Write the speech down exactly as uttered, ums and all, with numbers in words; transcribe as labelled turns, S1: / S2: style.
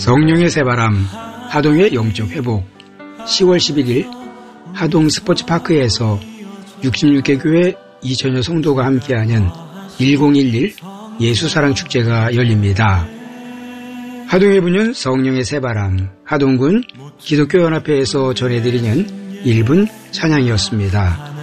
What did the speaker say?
S1: 성령의 새바람, 하동의 영적 회복. 시월 십일일 하동 스포츠파크에서 육십육 개 교회 이천여 성도가 함께하는 천십일 예수사랑축제가 열립니다. 하동에 부는 성령의 새바람, 하동군 기독교연합회에서 전해드리는 일 분 찬양이었습니다.